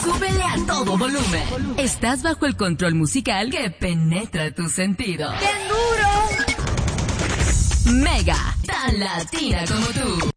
Súbele a todo volumen. Estás bajo el control musical que penetra tus sentidos. ¡Bien duro! Mega, tan latina como tú.